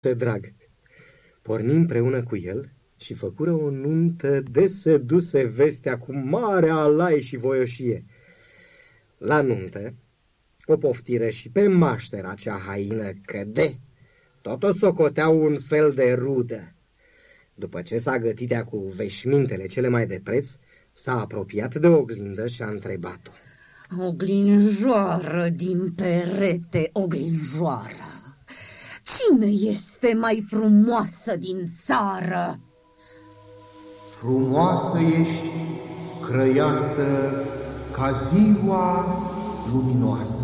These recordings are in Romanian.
drag. Porni împreună cu el și făcură o nuntă de se duse vestea cu mare alai și voioșie. La nuntă o poftire și pe maștera cea haină căde, tot o socoteau un fel de rudă. După ce s-a gătit cu veșmintele cele mai de preț, s-a apropiat de oglindă și a întrebat-o. Oglinjoară din perete, oglinjoară, cine este mai frumoasă din țară? Frumoasă ești, crăiasă, ca ziua luminoasă,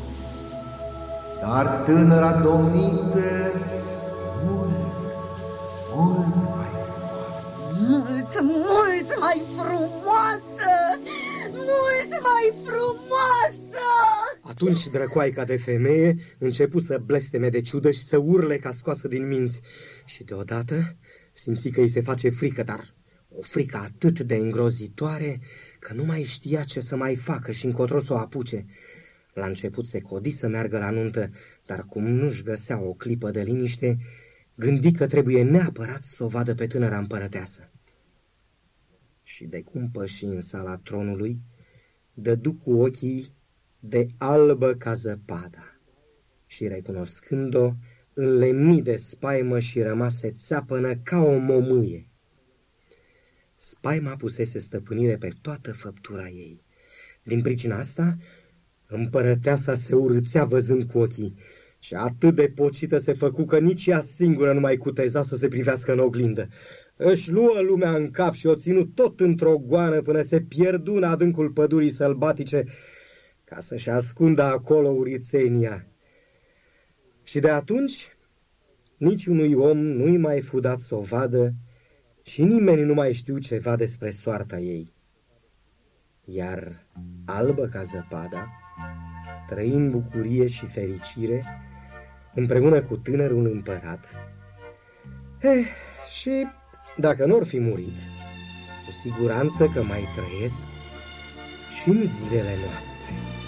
dar tânăra domniță mult, mult mai frumoasă. Mult mai frumoasă! Mult mai frumoasă! Atunci drăcoaica de femeie începu să blesteme de ciudă și să urle ca scoasă din minți. Și deodată simți că îi se face frică, dar o frică atât de îngrozitoare că nu mai știa ce să mai facă și încotro să o apuce. La început se codi să meargă la nuntă, dar cum nu-și găsea o clipă de liniște, gândi că trebuie neapărat să o vadă pe tânăra împărăteasă. Și de cum păși în sala tronului, dădu cu ochii de albă ca zăpada și, recunoscând-o, înlemni de spaimă și rămase țeapănă ca o momâie. Spaima pusese stăpânire pe toată făptura ei. Din pricina asta, împărăteasa se urâțea văzând cu ochii și atât de pocită se făcu că nici ea singură nu mai cuteza să se privească în oglindă. Își luă lumea în cap și o ținu tot într-o goană până se pierdu în adâncul pădurii sălbatice ca să-și ascundă acolo urițenia. Și de atunci niciunui om nu-i mai fu dat să o vadă și nimeni nu mai știu ceva despre soarta ei. Iar albă ca zăpada trăi în bucurie și fericire împreună cu tânărul împărat. Și dacă n-or fi murit, cu siguranță că mai trăiesc și în zilele noastre.